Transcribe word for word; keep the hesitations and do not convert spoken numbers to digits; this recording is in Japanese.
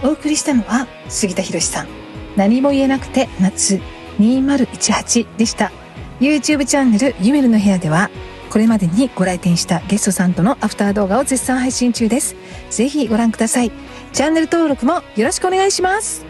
お送りしたのは杉田博さん。何も言えなくて夏にせんじゅうはちでした。YouTube チャンネルゆめるの部屋では、これまでにご来店したゲストさんとのアフター動画を絶賛配信中です。ぜひご覧ください。チャンネル登録もよろしくお願いします。